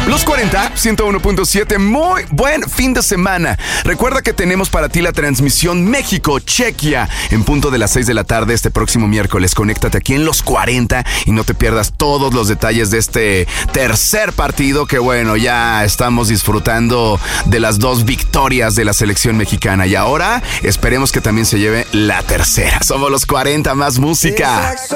Los 40, 101.7, muy buen fin de semana. Recuerda que tenemos para ti la transmisión México-Chequia en punto de las 6 de la tarde este próximo miércoles. Conéctate aquí en Los 40 y no te pierdas todos los detalles de este tercer partido que, bueno, ya estamos disfrutando de las 2 victorias de la selección mexicana. Y ahora esperemos que también se lleve la tercera. Somos Los 40, más música.